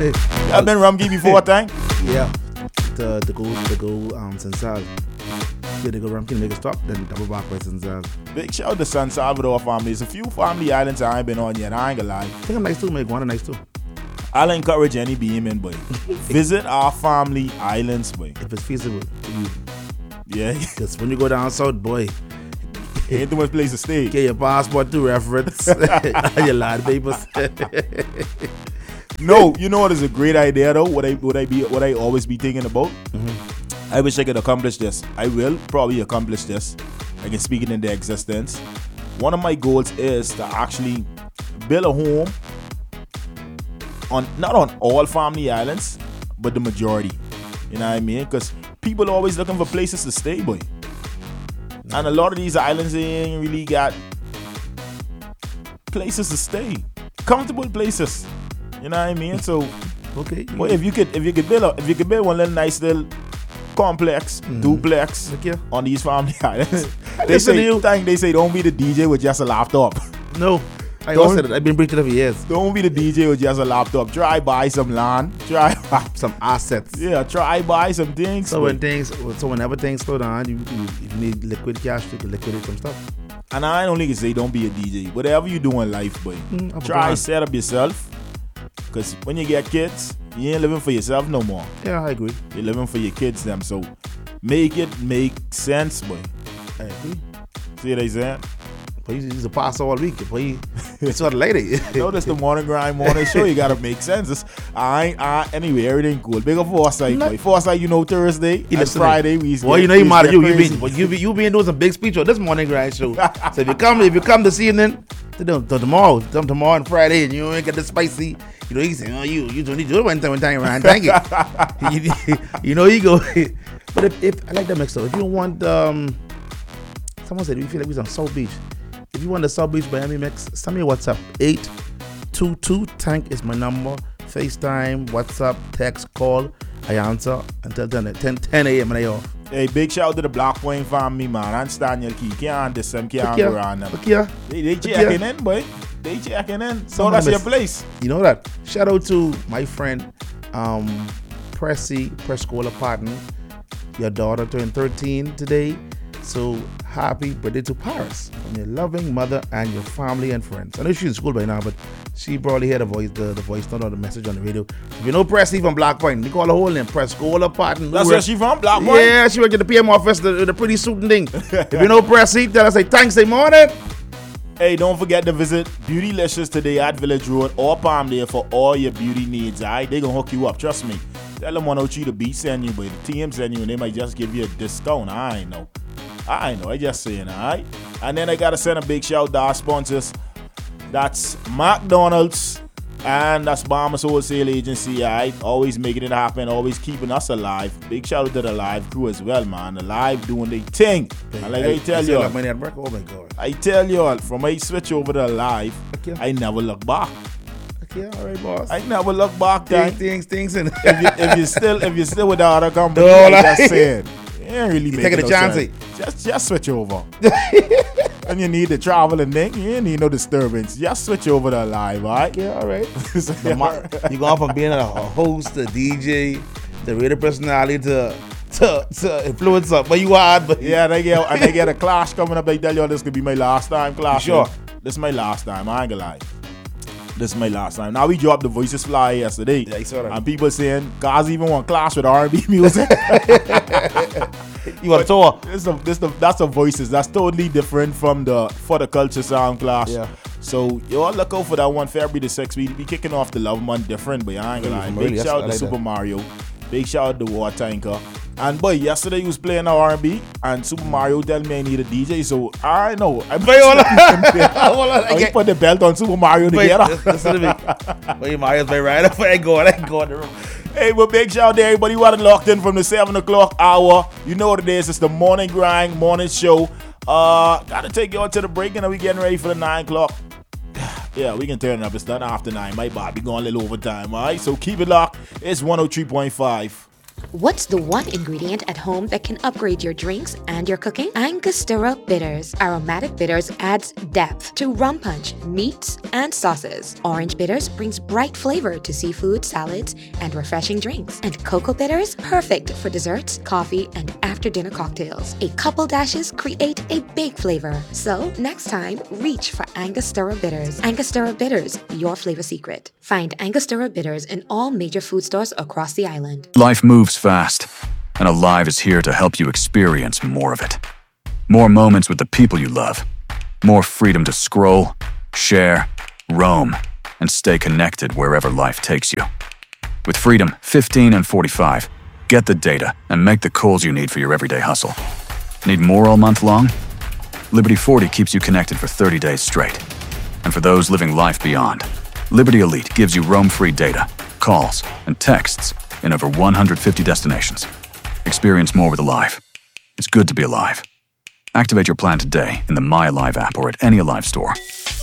I've been Rumkey before, time. Yeah. To go Sansal. Yeah, they go Rumkey make a stop, then double back by Sansal. Big shout out to San Salvador family. There's a few family islands I ain't been on yet. I ain't gonna lie. I think I'm nice too, make one nice too. I'll encourage any beaming, boy. Visit our family islands, boy. If it's feasible to you. Yeah. Because when you go down south, boy, Ain't too much place to stay. get your passport to reference. And your land papers. No, you know what is a great idea though? What I always be thinking about? I wish I could accomplish this. I will probably accomplish this. I can speak it into existence. One of my goals is to actually build a home on not on all family islands, but the majority. You know what I mean? Because people are always looking for places to stay, boy. And a lot of these islands they ain't really got places to stay, comfortable places. You know what I mean? So, Okay. well, if you could build one little nice little complex, duplex Okay. on these family islands, Listen to you. they say don't be the DJ with just a laptop. No. I Don't- always said it. I've been preaching it for years. Don't be the DJ with just a laptop. Try buy some land. Try Some assets. try buy some things. So whenever things slow down, you need liquid cash to liquidate some stuff. And I only can say don't be a DJ. Whatever you do in life, boy, I'm try fine. set up yourself. Cause when you get kids, you ain't living for yourself no more. Yeah, I agree. You're living for your kids them. So make it make sense, boy. I agree. See what I saying? But he's a pass all week. But it's sort of lady. Notice the morning grind morning show. You gotta make sense. Anyway, everything cool. Big up Foresight, boy. Foresight, Thursday and listening. Friday. We Well, you know you matter. You been doing some big speech on this morning grind show. So if you come this evening, to tomorrow and Friday, and you ain't get the spicy, you say, oh, you don't need to do it one time around. Thank you. You go. But if I like that mix up. If you want, someone said, if you feel like we're on South Beach. If you want the South Beach Miami mix, send me a WhatsApp. 822 Tank is my number. FaceTime, WhatsApp, text, call. I answer until 10 a.m. and I off. Hey, big shout out to the Black Point family, man. And Daniel Key. Can't this them, can't go around them. They checking in, boy. They checking in. So that's your place. You know that. Shout out to my friend, Prescola Patton. Your daughter turned 13 today. So happy birthday to Paris from your loving mother and your family and friends. I know she's in school by now, but she probably heard the voice note or the message on the radio. If you know Presley from Black Point, they call her whole name Prescola Patton. That's where she from, Black Point? Yeah, she worked at the PM office, the pretty suit and thing. If you know Presley, tell her say thanks, say morning. Hey, don't forget to visit Beautylicious today at Village Road or Palmdale for all your beauty needs, alright? They gonna hook you up, trust me. Tell them 103 the B send you, but the TM send you and they might just give you a discount. I know. I just saying, alright? And then I gotta send a big shout out to our sponsors. That's McDonald's and that's Bahamas Wholesale Agency, alright? Always making it happen, always keeping us alive. Big shout out to the live crew as well, man. The live doing their thing. And like I tell you, Oh my God. I tell you all, from I switch over to live, Okay. I never look back. Okay, all right, boss. I never look back, guy. Things and If you're still with the other company, No, I'm like- just saying. You ain't really taking making a no chance, sense. Just switch over. And you need to travel and thing, you ain't need no disturbance. Just switch over to live, alright? Yeah, all right. You go from being a host, a DJ, the radio personality to influencer, but you are. But Yeah, they get a clash coming up. They tell you this could be my last time clash. Sure. This is my last time. I ain't gonna lie. This is my last time. Now we dropped the Voices Fly yesterday. Yeah, I saw that. And people saying, guys even want clash with R&B music. you want to tour? That's a Voices. That's totally different from the For the Culture Sound Clash. Yeah. So you all look out for that one. February the 6th. We be kicking off the Love Month different, but I ain't gonna lie. Really, Big really, shout out I to like Super that. Mario. Big shout out to War Tanker. And boy, yesterday he was playing R&B and Super Mario tell me I need a DJ. So I know. I put the belt on Super Mario together. Listen to me. Wait, Mario's my rider. I go on the room. Hey, but big shout out to everybody who had it locked in from the 7 o'clock hour. You know what it is. It's the morning grind, morning show. Gotta take you all to the break and then we getting ready for the 9 o'clock. Yeah, we can turn it up. It's done after 9. My body going a little overtime, all right? So keep it locked. It's 103.5. What's the one ingredient at home that can upgrade your drinks and your cooking? Angostura Bitters. Aromatic bitters adds depth to rum punch, meats, and sauces. Orange bitters brings bright flavor to seafood, salads, and refreshing drinks. And cocoa bitters, perfect for desserts, coffee, and after-dinner cocktails. A couple dashes create a big flavor. So, next time, reach for Angostura Bitters. Angostura Bitters, your flavor secret. Find Angostura Bitters in all major food stores across the island. Life moves fast, and Alive is here to help you experience more of it. More moments with the people you love. More freedom to scroll, share, roam, and stay connected wherever life takes you. With Freedom 15 and 45, get the data and make the calls you need for your everyday hustle. Need more all month long? Liberty 40 keeps you connected for 30 days straight. And for those living life beyond, Liberty Elite gives you roam-free data, calls, and texts in over 150 destinations. Experience more with Alive. It's good to be alive. Activate your plan today in the My Alive app or at any Alive store.